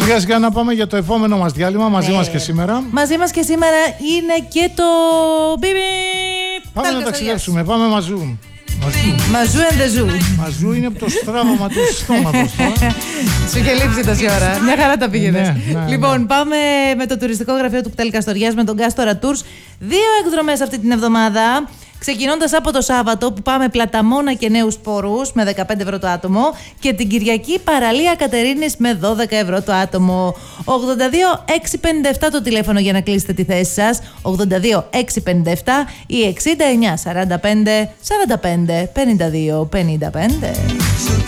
σιγά σιγά να πάμε για το επόμενο μας διάλειμμα. Μαζί μας και σήμερα. Μαζί μας και σήμερα είναι και το μπιμπι. Πάμε να ταξιδέψουμε. Πάμε μαζού. Μαζού and the zoo. Μαζού είναι από το στράβωμα του στόματος. Σου είχε λείψει τόση ώρα. Μια χαρά τα πήγαινες. Λοιπόν, πάμε με το τουριστικό γραφείο του Πτέλ Καστοριάς με τον Κάστορα Tours. 2 εκδρομές αυτή την εβδομάδα. Ξεκινώντας από το Σάββατο που πάμε Πλαταμόνα και Νέους Πόρους με 15 ευρώ το άτομο και την Κυριακή Παραλία Κατερίνης με 12 ευρώ το άτομο. 82-657 το τηλέφωνο για να κλείσετε τη θέση σας. 82-657 ή 69-45-45-52-55.